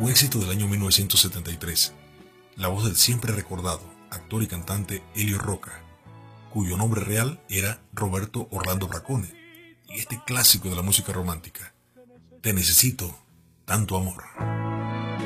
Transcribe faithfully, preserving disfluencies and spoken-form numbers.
un éxito del año mil novecientos setenta y tres, la voz del siempre recordado actor y cantante Elio Rocca, cuyo nombre real era Roberto Orlando Bracone, y este clásico de la música romántica, Te necesito, tanto amor.